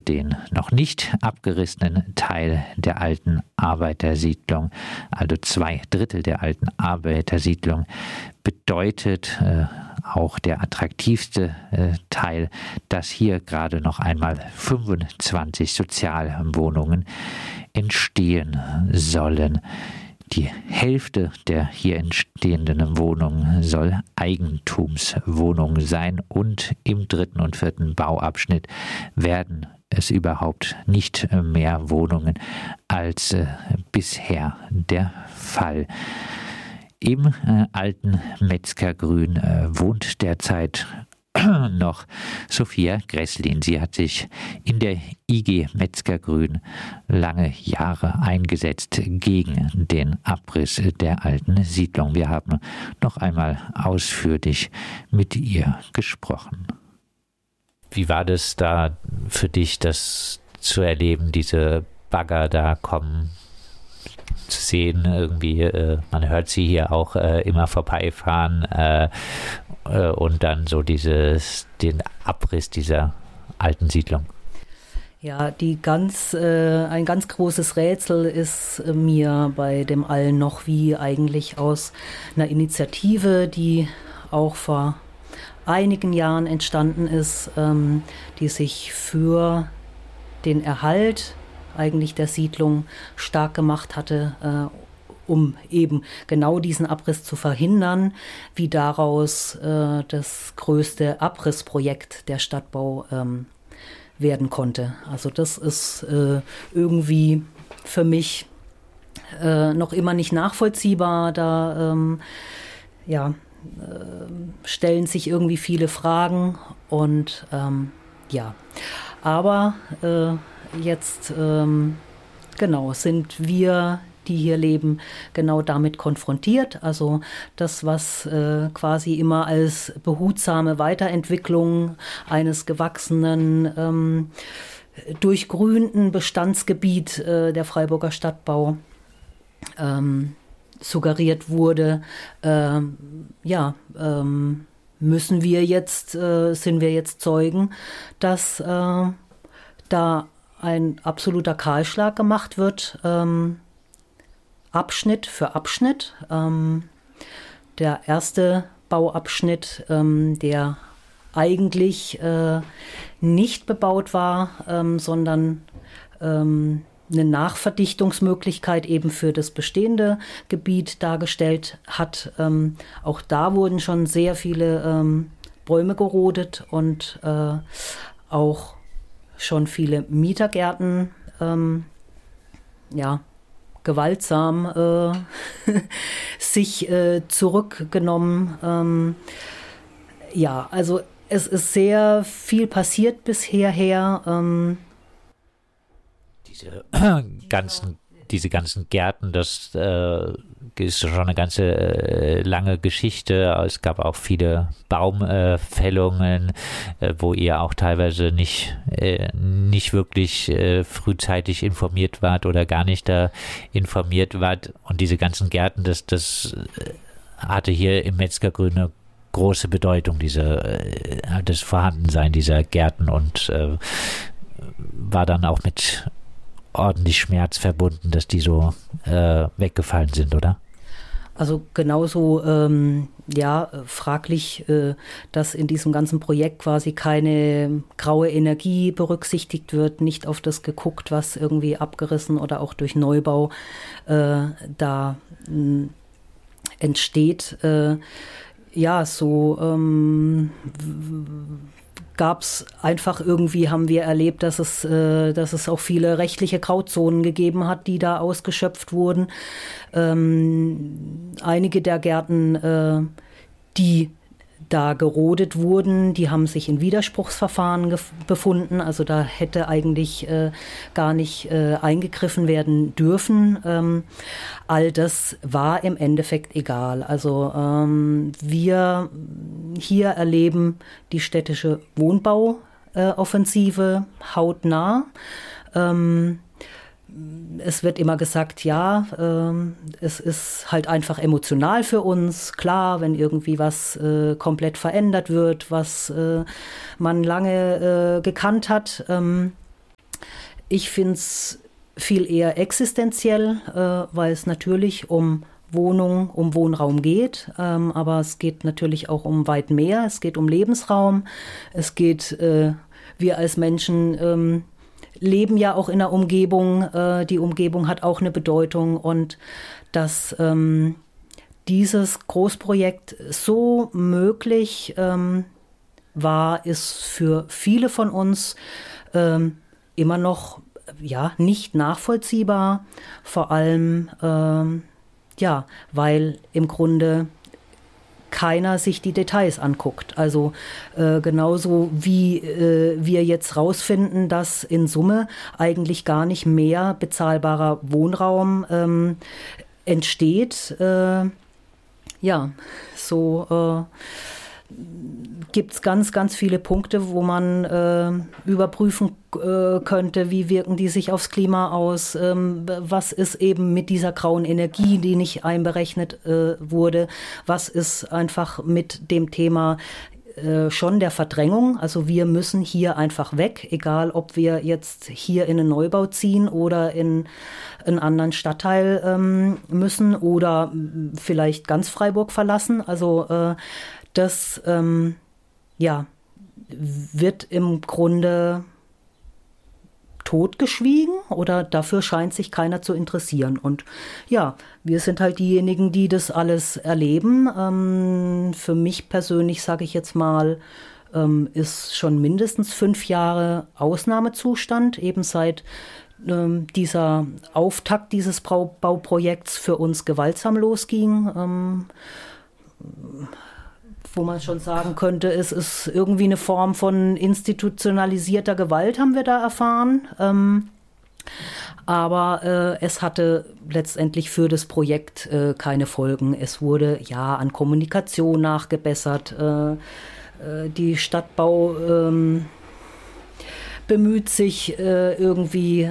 den noch nicht abgerissenen Teil der alten Arbeitersiedlung, also 2/3 der alten Arbeitersiedlung, bedeutet auch der attraktivste Teil, dass hier gerade noch einmal 25 Sozialwohnungen entstehen sollen. Die Hälfte der hier entstehenden Wohnungen soll Eigentumswohnungen sein und im 3. und 4. Bauabschnitt werden es überhaupt nicht mehr Wohnungen als bisher der Fall. Im alten Metzgergrün wohnt derzeit noch Sophia Gresslin. Sie hat sich in der IG Metzgergrün lange Jahre eingesetzt gegen den Abriss der alten Siedlung. Wir haben noch einmal ausführlich mit ihr gesprochen. Wie war das da für dich, das zu erleben, diese Bagger da kommen zu sehen? Irgendwie, man hört sie hier auch immer vorbeifahren und dann so den Abriss dieser alten Siedlung. Ja, ein ganz großes Rätsel ist mir bei dem allen noch, wie eigentlich aus einer Initiative, die auch vor einigen Jahren entstanden ist, die sich für den Erhalt eigentlich der Siedlung stark gemacht hatte, um eben genau diesen Abriss zu verhindern, wie daraus das größte Abrissprojekt der Stadtbau werden konnte. Also das ist irgendwie für mich noch immer nicht nachvollziehbar. Da stellen sich irgendwie viele Fragen und aber jetzt sind wir, die hier leben, genau damit konfrontiert. Also das, was quasi immer als behutsame Weiterentwicklung eines gewachsenen, durchgrünten Bestandsgebiet der Freiburger Stadtbau suggeriert wurde, sind wir jetzt Zeugen, dass da ein absoluter Kahlschlag gemacht wird, Abschnitt für Abschnitt. Der erste Bauabschnitt, der eigentlich nicht bebaut war, sondern eine Nachverdichtungsmöglichkeit eben für das bestehende Gebiet dargestellt hat. Auch da wurden schon sehr viele Bäume gerodet und auch schon viele Mietergärten gewaltsam sich zurückgenommen. Also es ist sehr viel passiert bisher. Diese ganzen Gärten, das ist schon eine ganze lange Geschichte. Es gab auch viele Baumfällungen, wo ihr auch teilweise nicht wirklich frühzeitig informiert wart oder gar nicht da informiert wart. Und diese ganzen Gärten, das hatte hier im Metzgergrün eine große Bedeutung, das Vorhandensein dieser Gärten, und war dann auch mit ordentlich Schmerz verbunden, dass die so weggefallen sind, oder? Also genauso fraglich, dass in diesem ganzen Projekt quasi keine graue Energie berücksichtigt wird, nicht auf das geguckt, was irgendwie abgerissen oder auch durch Neubau da entsteht. Gab es einfach irgendwie, haben wir erlebt, dass es auch viele rechtliche Grauzonen gegeben hat, die da ausgeschöpft wurden. Einige der Gärten, die da gerodet wurden, die haben sich in Widerspruchsverfahren befunden. Also da hätte eigentlich gar nicht eingegriffen werden dürfen. All das war im Endeffekt egal. Also wir hier erleben die städtische Wohnbauoffensive hautnah. Es wird immer gesagt, es ist halt einfach emotional für uns. Klar, wenn irgendwie was komplett verändert wird, was man lange gekannt hat, Ich finde es viel eher existenziell, weil es natürlich um Wohnung, um Wohnraum geht, aber es geht natürlich auch um weit mehr. Es geht um Lebensraum. Es geht, wir als Menschen leben ja auch in der Umgebung. Die Umgebung hat auch eine Bedeutung und dass dieses Großprojekt so möglich war, ist für viele von uns immer noch nicht nachvollziehbar. Vor allem weil im Grunde keiner sich die Details anguckt. Also genauso wie wir jetzt rausfinden, dass in Summe eigentlich gar nicht mehr bezahlbarer Wohnraum entsteht. Gibt es ganz, ganz viele Punkte, wo man überprüfen könnte, wie wirken die sich aufs Klima aus, was ist eben mit dieser grauen Energie, die nicht einberechnet wurde, was ist einfach mit dem Thema schon der Verdrängung, also wir müssen hier einfach weg, egal ob wir jetzt hier in einen Neubau ziehen oder in einen anderen Stadtteil müssen oder vielleicht ganz Freiburg verlassen, also das wird im Grunde totgeschwiegen oder dafür scheint sich keiner zu interessieren. Und ja, wir sind halt diejenigen, die das alles erleben. Für mich persönlich, sage ich jetzt mal, ist schon mindestens 5 Jahre Ausnahmezustand, eben seit dieser Auftakt dieses Bauprojekts für uns gewaltsam losging. Wo man schon sagen könnte, es ist irgendwie eine Form von institutionalisierter Gewalt, haben wir da erfahren. Aber es hatte letztendlich für das Projekt keine Folgen. Es wurde an Kommunikation nachgebessert. Die Stadtbau bemüht sich irgendwie.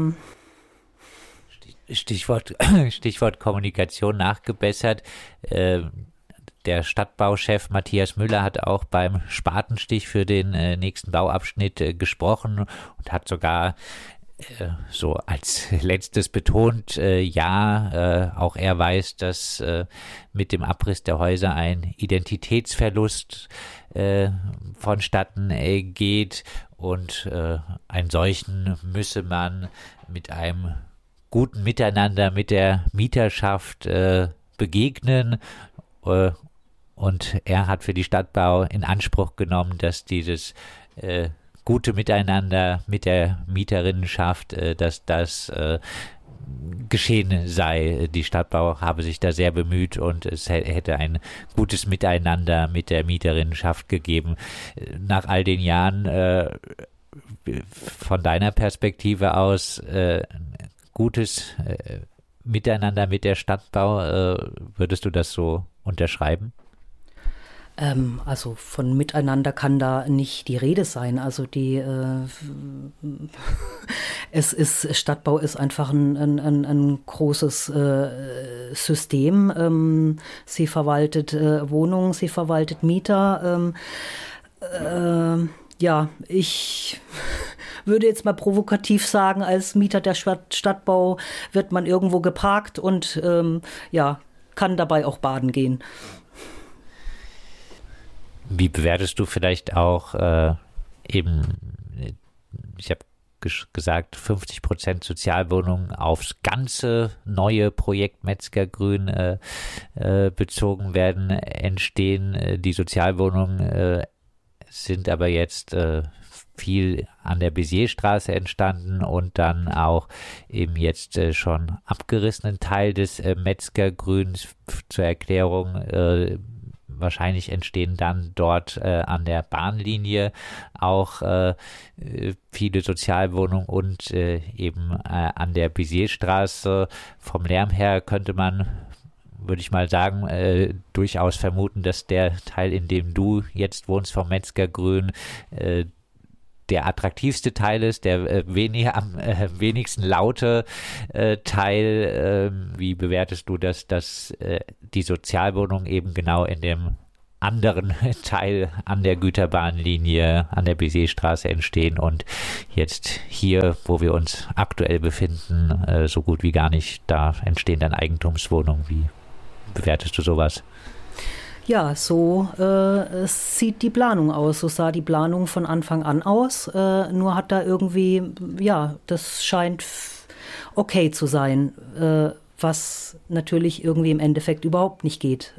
Stichwort Kommunikation nachgebessert. Der Stadtbauchef Matthias Müller hat auch beim Spatenstich für den nächsten Bauabschnitt gesprochen und hat sogar so als letztes betont, auch er weiß, dass mit dem Abriss der Häuser ein Identitätsverlust vonstatten geht und einen solchen müsse man mit einem guten Miteinander mit der Mieterschaft begegnen. Und er hat für die Stadtbau in Anspruch genommen, dass dieses gute Miteinander mit der Mieterinnenschaft, dass das geschehen sei. Die Stadtbau habe sich da sehr bemüht und es hätte ein gutes Miteinander mit der Mieterinnenschaft gegeben. Nach all den Jahren von deiner Perspektive aus gutes Miteinander mit der Stadtbau, würdest du das so unterschreiben? Also von Miteinander kann da nicht die Rede sein. Also Stadtbau ist einfach ein großes System. Sie verwaltet Wohnungen, sie verwaltet Mieter. Ich würde jetzt mal provokativ sagen, als Mieter der Stadtbau wird man irgendwo geparkt und kann dabei auch baden gehen. Wie bewertest du vielleicht auch ich habe gesagt, 50% Sozialwohnungen aufs ganze neue Projekt Metzgergrün bezogen werden, entstehen. Die Sozialwohnungen sind aber jetzt viel an der Bézierstraße entstanden und dann auch im jetzt schon abgerissenen Teil des Metzgergrüns. Zur Erklärung, wahrscheinlich entstehen dann dort an der Bahnlinie auch viele Sozialwohnungen und eben an der Bézierstraße. Vom Lärm her könnte man, würde ich mal sagen, durchaus vermuten, dass der Teil, in dem du jetzt wohnst, vom Metzgergrün, der attraktivste Teil ist, der am wenigsten laute Teil. Wie bewertest du das, dass die Sozialwohnungen eben genau in dem anderen Teil an der Güterbahnlinie an der Bézierstraße entstehen und jetzt hier, wo wir uns aktuell befinden, so gut wie gar nicht. Da entstehen dann Eigentumswohnungen. Wie bewertest du sowas? Ja, so sieht die Planung aus. So sah die Planung von Anfang an aus. Nur hat da irgendwie, ja, das scheint okay zu sein, was natürlich irgendwie im Endeffekt überhaupt nicht geht.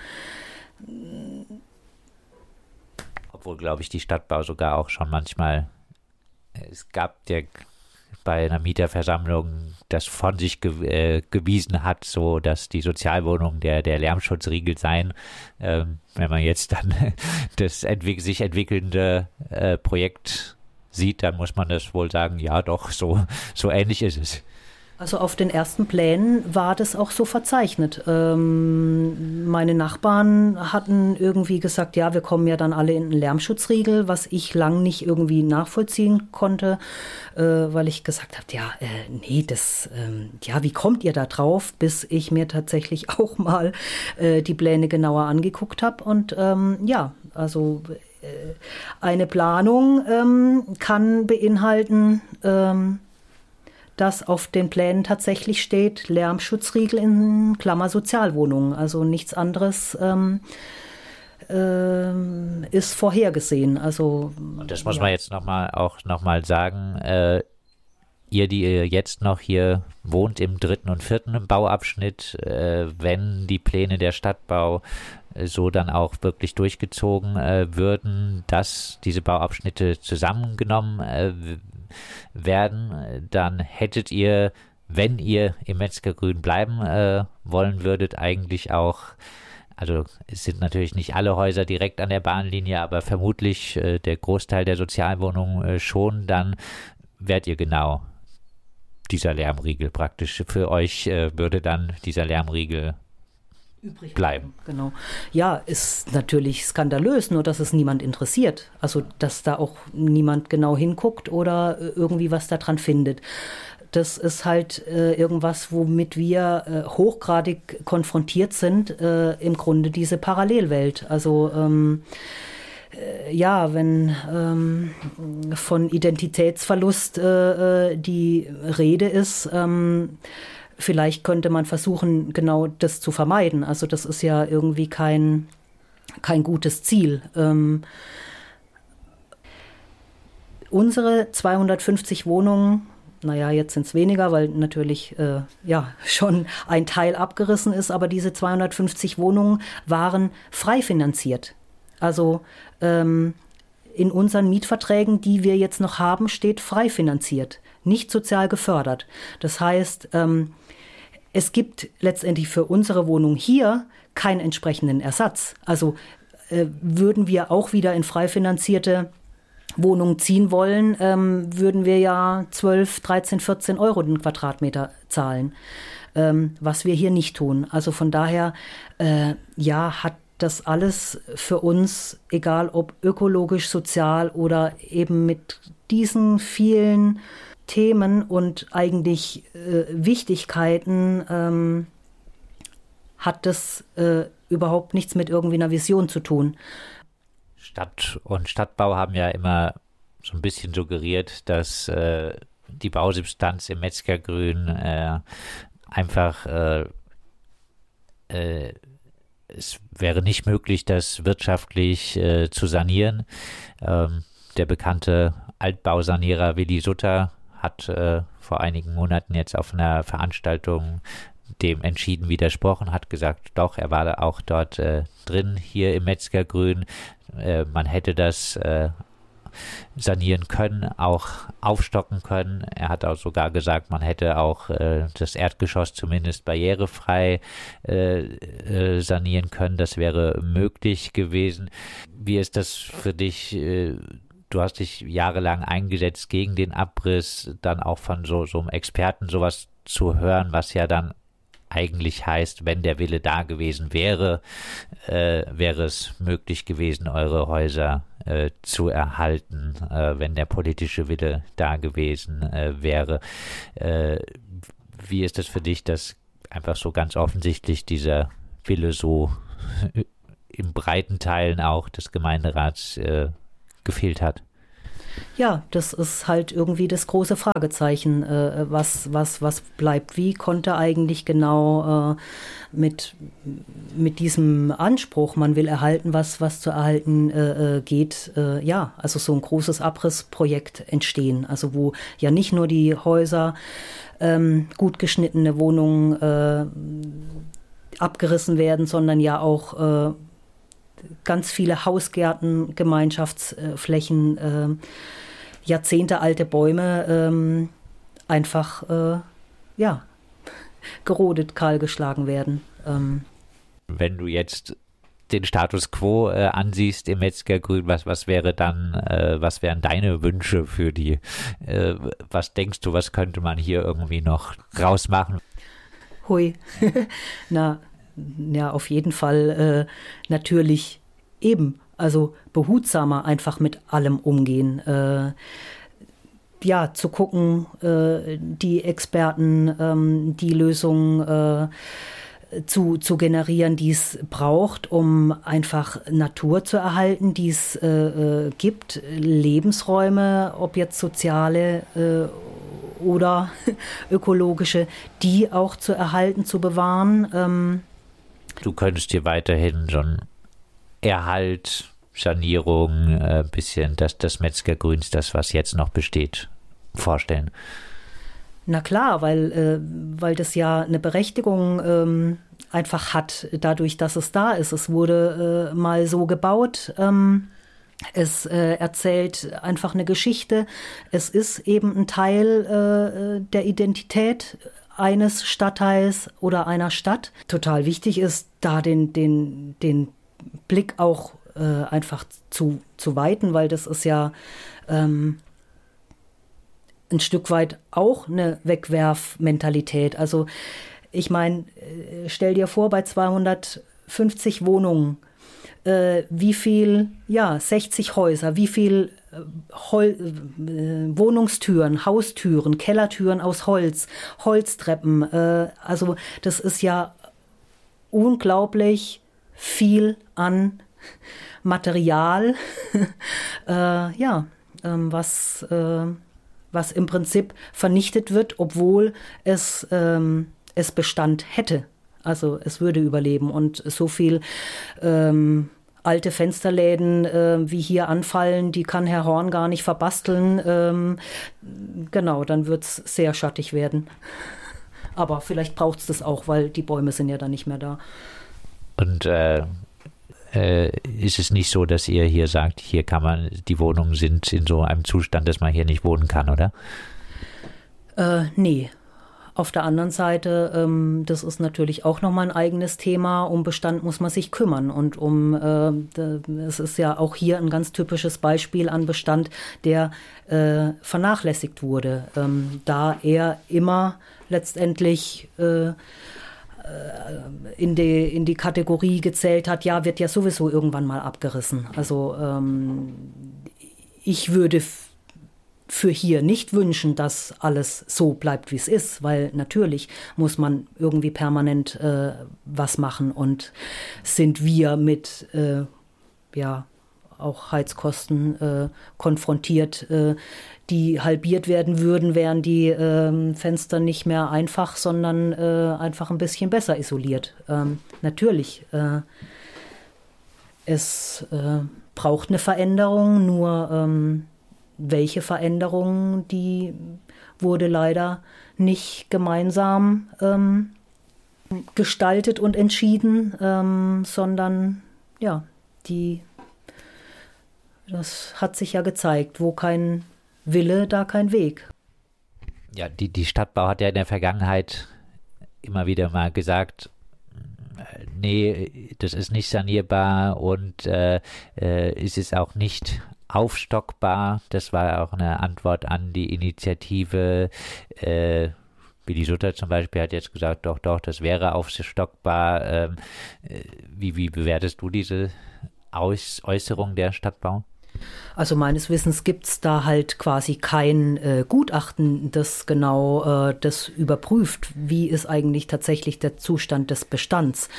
Obwohl, glaube ich, die Stadtbau sogar auch schon manchmal, es gab ja bei einer Mieterversammlung das von sich gewiesen hat, so dass die Sozialwohnungen der Lärmschutzriegel seien. Wenn man jetzt dann das sich entwickelnde Projekt sieht, dann muss man das wohl sagen, ja doch, so ähnlich ist es. Also auf den ersten Plänen war das auch so verzeichnet. Meine Nachbarn hatten irgendwie gesagt, ja, wir kommen ja dann alle in einen Lärmschutzriegel, was ich lang nicht irgendwie nachvollziehen konnte, weil ich gesagt habe, ja, nee, ja, wie kommt ihr da drauf, bis ich mir tatsächlich auch mal die Pläne genauer angeguckt habe und ja, also eine Planung kann beinhalten, dass auf den Plänen tatsächlich steht, Lärmschutzriegel in Klammer Sozialwohnungen. Also nichts anderes ist vorhergesehen. Also, und das muss man jetzt noch mal sagen. Ihr, die ihr jetzt noch hier wohnt im 3. und 4. Bauabschnitt, wenn die Pläne der Stadtbau so dann auch wirklich durchgezogen würden, dass diese Bauabschnitte zusammengenommen werden, dann hättet ihr, wenn ihr im Metzgergrün bleiben wollen würdet, eigentlich auch, also es sind natürlich nicht alle Häuser direkt an der Bahnlinie, aber vermutlich der Großteil der Sozialwohnungen schon, dann wärt ihr genau dieser Lärmriegel praktisch. Für euch würde dann dieser Lärmriegel übrig bleiben. Genau. Ja, ist natürlich skandalös, nur dass es niemand interessiert. Also, dass da auch niemand genau hinguckt oder irgendwie was daran findet. Das ist halt irgendwas, womit wir hochgradig konfrontiert sind, im Grunde diese Parallelwelt. Also, ja, wenn von Identitätsverlust die Rede ist, vielleicht könnte man versuchen, genau das zu vermeiden. Also das ist ja irgendwie kein gutes Ziel. Unsere 250 Wohnungen, naja, jetzt sind es weniger, weil natürlich ja schon ein Teil abgerissen ist, aber diese 250 Wohnungen waren frei finanziert. Also in unseren Mietverträgen, die wir jetzt noch haben, steht frei finanziert, nicht sozial gefördert. Das heißt, es gibt letztendlich für unsere Wohnung hier keinen entsprechenden Ersatz. Also würden wir auch wieder in frei finanzierte Wohnungen ziehen wollen, würden wir ja 12, 13, 14 Euro den Quadratmeter zahlen, was wir hier nicht tun. Also von daher, ja, hat das alles für uns, egal ob ökologisch, sozial oder eben mit diesen vielen Themen und eigentlich Wichtigkeiten, hat das überhaupt nichts mit irgendwie einer Vision zu tun. Stadt und Stadtbau haben ja immer so ein bisschen suggeriert, dass die Bausubstanz im Metzgergrün einfach es wäre nicht möglich, das wirtschaftlich zu sanieren. Der bekannte Altbausanierer Willi Sutter hat vor einigen Monaten jetzt auf einer Veranstaltung dem entschieden widersprochen, hat gesagt, doch, er war da auch dort drin, hier im Metzgergrün. Man hätte das sanieren können, auch aufstocken können. Er hat auch sogar gesagt, man hätte auch das Erdgeschoss zumindest barrierefrei sanieren können. Das wäre möglich gewesen. Wie ist das für dich? Du hast dich jahrelang eingesetzt gegen den Abriss, dann auch von so einem Experten sowas zu hören, was ja dann eigentlich heißt, wenn der Wille da gewesen wäre, wäre es möglich gewesen, eure Häuser zu erhalten, wenn der politische Wille da gewesen wäre. Wie ist es für dich, dass einfach so ganz offensichtlich dieser Wille so in breiten Teilen auch des Gemeinderats gefehlt hat. Ja, das ist halt irgendwie das große Fragezeichen. Was bleibt? Wie konnte eigentlich genau mit diesem Anspruch, man will erhalten, was zu erhalten geht, also so ein großes Abrissprojekt entstehen. Also wo ja nicht nur die Häuser, gut geschnittene Wohnungen abgerissen werden, sondern ja auch ganz viele Hausgärten, Gemeinschaftsflächen, jahrzehntealte Bäume einfach gerodet, kahlgeschlagen werden. Wenn du jetzt den Status quo ansiehst im Metzgergrün, was wären deine Wünsche für die, was denkst du, was könnte man hier irgendwie noch rausmachen? Hui, na, ja, auf jeden Fall natürlich eben, also behutsamer einfach mit allem umgehen. Zu gucken, die Experten, die Lösungen zu generieren, die es braucht, um einfach Natur zu erhalten, die es gibt, Lebensräume, ob jetzt soziale oder ökologische, die auch zu erhalten, zu bewahren. Du könntest dir weiterhin schon Erhalt, Sanierung, ein bisschen das Metzgergrüns, das, was jetzt noch besteht, vorstellen. Na klar, weil das ja eine Berechtigung einfach hat, dadurch, dass es da ist. Es wurde mal so gebaut. Es erzählt einfach eine Geschichte. Es ist eben ein Teil der Identität eines Stadtteils oder einer Stadt. Total wichtig ist, da den Blick auch einfach zu weiten, weil das ist ja ein Stück weit auch eine Wegwerfmentalität. Also ich meine, stell dir vor, bei 250 Wohnungen, wie viel, 60 Häuser, wie viel Wohnungstüren, Haustüren, Kellertüren aus Holz, Holztreppen. Also das ist ja unglaublich viel an Material, was im Prinzip vernichtet wird, obwohl es Bestand hätte. Also es würde überleben und so viel alte Fensterläden wie hier anfallen, die kann Herr Horn gar nicht verbasteln. Genau, dann wird es sehr schattig werden. Aber vielleicht braucht es das auch, weil die Bäume sind ja dann nicht mehr da. Und ist es nicht so, dass ihr hier sagt, hier die Wohnungen sind in so einem Zustand, dass man hier nicht wohnen kann, oder? Nee. Auf der anderen Seite, das ist natürlich auch nochmal ein eigenes Thema, um Bestand muss man sich kümmern und es ist ja auch hier ein ganz typisches Beispiel an Bestand, der vernachlässigt wurde, da er immer letztendlich in die Kategorie gezählt hat, ja, wird ja sowieso irgendwann mal abgerissen. Also ich würde für hier nicht wünschen, dass alles so bleibt, wie es ist, weil natürlich muss man irgendwie permanent was machen und sind wir mit auch Heizkosten konfrontiert, die halbiert werden würden, wären die Fenster nicht mehr einfach, sondern einfach ein bisschen besser isoliert. Natürlich, es braucht eine Veränderung, nur welche Veränderung, die wurde leider nicht gemeinsam gestaltet und entschieden, sondern das hat sich ja gezeigt, wo kein Wille, da kein Weg. Ja, die Stadtbau hat ja in der Vergangenheit immer wieder mal gesagt, nee, das ist nicht sanierbar und es ist auch nicht aufstockbar. Das war auch eine Antwort an die Initiative. Willi Sutter zum Beispiel hat jetzt gesagt, doch, das wäre aufstockbar. Wie bewertest du diese Äußerung der Stadtbau? Also meines Wissens gibt es da halt quasi kein Gutachten, das genau das überprüft. Wie ist eigentlich tatsächlich der Zustand des Bestands?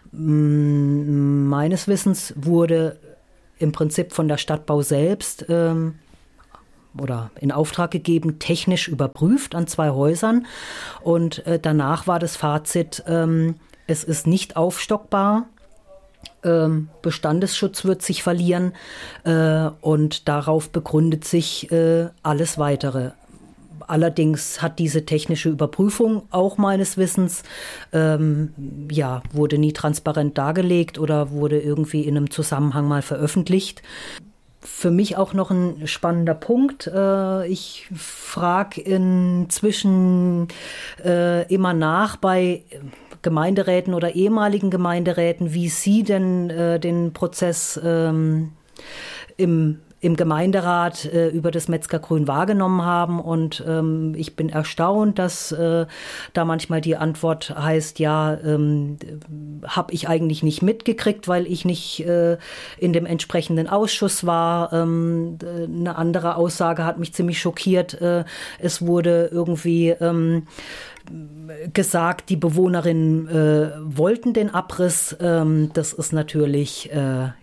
Meines Wissens wurde im Prinzip von der Stadtbau selbst oder in Auftrag gegeben, technisch überprüft an 2 Häusern. Und danach war das Fazit, es ist nicht aufstockbar. Bestandesschutz wird sich verlieren und darauf begründet sich alles Weitere. Allerdings hat diese technische Überprüfung auch meines Wissens wurde nie transparent dargelegt oder wurde irgendwie in einem Zusammenhang mal veröffentlicht. Für mich auch noch ein spannender Punkt. Ich frage inzwischen immer nach bei Gemeinderäten oder ehemaligen Gemeinderäten, wie sie denn den Prozess im Gemeinderat über das Metzgergrün wahrgenommen haben. Und ich bin erstaunt, dass da manchmal die Antwort heißt, ja, habe ich eigentlich nicht mitgekriegt, weil ich nicht in dem entsprechenden Ausschuss war. Eine andere Aussage hat mich ziemlich schockiert. Es wurde irgendwie gesagt, die Bewohnerinnen wollten den Abriss. Das ist natürlich,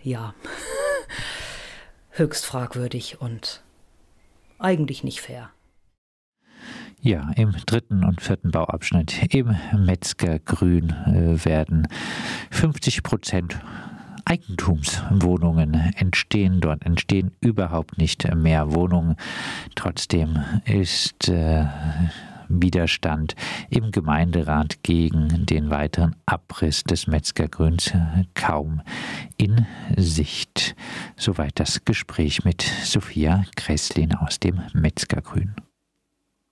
höchst fragwürdig und eigentlich nicht fair. Ja, im 3. und 4. Bauabschnitt im Metzgergrün werden 50% Eigentumswohnungen entstehen. Dort entstehen überhaupt nicht mehr Wohnungen. Trotzdem ist Widerstand im Gemeinderat gegen den weiteren Abriss des Metzgergrüns kaum in Sicht. Soweit das Gespräch mit Sophia Kresslin aus dem Metzgergrün.